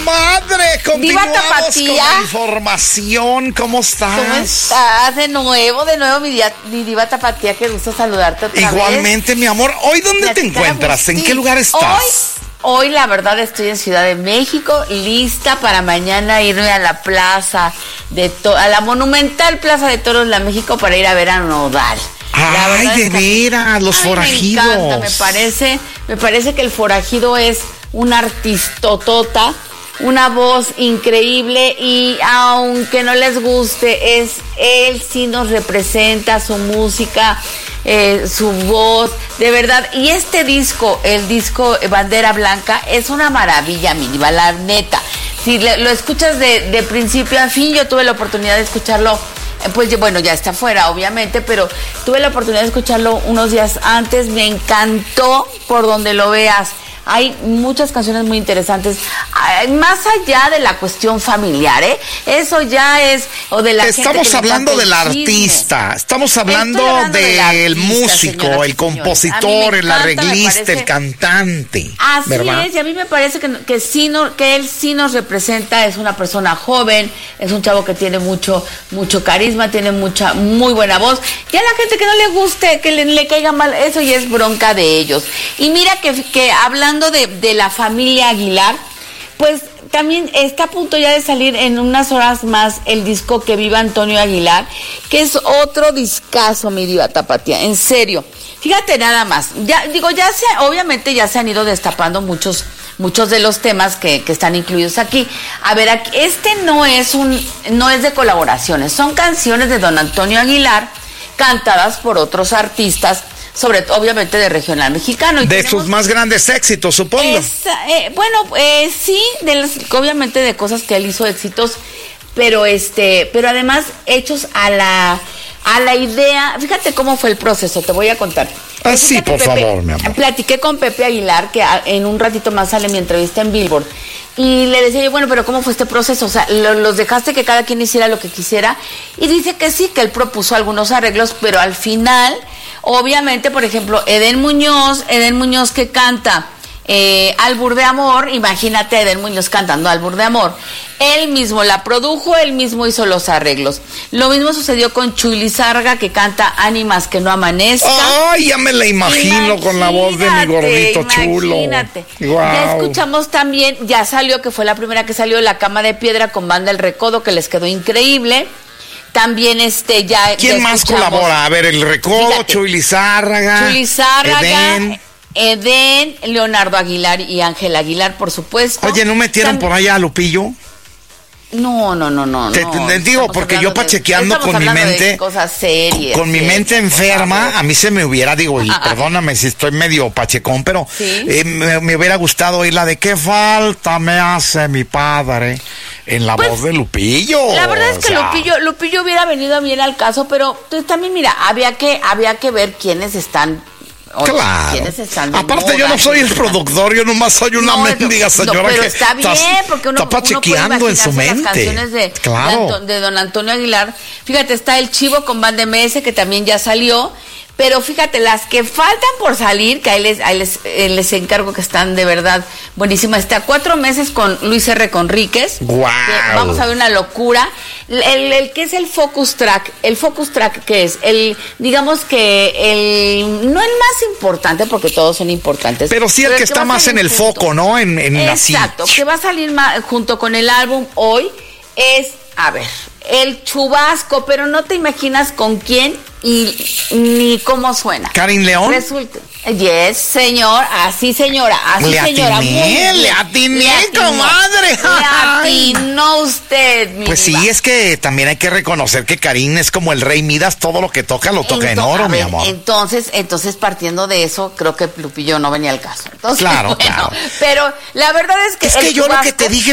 comadre! Continuamos con la información. ¿Cómo estás? ¿Cómo estás? De nuevo, mi diva tapatía, qué gusto saludarte otra vez. Igualmente, mi amor. ¿Hoy dónde te encuentras? ¿En qué lugar estás? Hoy la verdad estoy en Ciudad de México, lista para mañana irme a la plaza a la monumental Plaza de Toros de México para ir a ver a Nodal. Ay, de veras, los forajidos. Me encanta, me parece que el forajido es un artistotota, una voz increíble, y aunque no les guste, él sí nos representa, su música, su voz, de verdad. Y este disco, el disco Bandera Blanca, es una maravilla, mi diva, la neta. Si lo escuchas de principio a fin, yo tuve la oportunidad de escucharlo. Pues bueno, ya está fuera, obviamente, pero tuve la oportunidad de escucharlo unos días antes. Me encantó por donde lo veas. Hay muchas canciones muy interesantes, más allá de la cuestión familiar, Eso ya es, o de la Estamos hablando del artista, estamos hablando del músico, señora, el compositor, el arreglista, el cantante. Así ¿verdad? Es, y a mí me parece que él sí nos representa. Es una persona joven, es un chavo que tiene mucho carisma, tiene muy buena voz. Y a la gente que no le guste, que le caiga mal, eso ya es bronca de ellos. Y mira que hablando de la familia Aguilar, pues también está a punto ya de salir en unas horas más el disco Que Viva Antonio Aguilar, que es otro discazo, mi diva tapatía, en serio. Fíjate nada más, obviamente ya se han ido destapando muchos de los temas que están incluidos aquí. A ver, este no es de colaboraciones, son canciones de don Antonio Aguilar cantadas por otros artistas, sobre todo, obviamente, de regional mexicano. Y de sus más grandes éxitos, supongo. Sí, obviamente de cosas que él hizo éxitos, pero además hechos a la idea. Fíjate cómo fue el proceso, te voy a contar. Sí, por favor, mi amor. Platiqué con Pepe Aguilar, que en un ratito más sale mi entrevista en Billboard, y le decía yo, bueno, pero ¿cómo fue este proceso? O sea, los dejaste que cada quien hiciera lo que quisiera, y dice que sí, que él propuso algunos arreglos, pero al final, obviamente, por ejemplo, Edén Muñoz que canta Albur de Amor, imagínate a Edén Muñoz cantando Albur de Amor. Él mismo la produjo, él mismo hizo los arreglos. Lo mismo sucedió con Chuy Lizárraga, que canta Ánimas que no amanezca. Ay, ya me la imagino con la voz de mi gordito chulo. Imagínate. Wow. Ya escuchamos también, ya salió, que fue la primera que salió, La Cama de Piedra con Banda El Recodo, que les quedó increíble. También ya. ¿Quién más colabora? A ver, El Recodo, fíjate, Chuy Lizárraga, Edén, Leonardo Aguilar y Ángel Aguilar, por supuesto. Oye, ¿no metieron por allá a Lupillo? No. Te digo, porque yo pachequeando con mi mente, cosas serias, con mi mente enferma, a mí se me hubiera, perdóname si estoy medio pachecón, pero ¿sí? Me hubiera gustado oír la de ¿Qué falta me hace mi padre? En la voz de Lupillo. La verdad es que Lupillo hubiera venido bien al caso, pero pues, también, mira, había que ver quiénes están. Claro. Aparte, moda, yo no soy el productor, yo nomás soy una mendiga señora pero que está bien, porque uno está pachequeando en su mente. Las canciones de don Antonio Aguilar. Fíjate, está El Chivo con Banda MS, que también ya salió. Pero fíjate, las que faltan por salir, que ahí les encargo, que están de verdad buenísimas. Está 4 meses con Luis R. Conríquez. ¡Wow! Vamos a ver una locura. El que es el Focus Track. El Focus Track, ¿qué es? Digamos que no el más importante, porque todos son importantes. Pero sí el que está más en el foco, ¿no? Exacto, que va a salir junto con el álbum hoy es, a ver, El Chubasco, pero no te imaginas con quién ni cómo suena. ¿Karin León? Resulta. Yes, señor, así señora. Le atiné, comadre. Le atinó usted, mi Pues diva. Sí, es que también hay que reconocer que Karin es como el rey Midas, todo lo que toca lo toca en oro, mi amor. Entonces, partiendo de eso, creo que Lupillo no venía al caso. Entonces, claro. Pero la verdad es que yo lo que te dije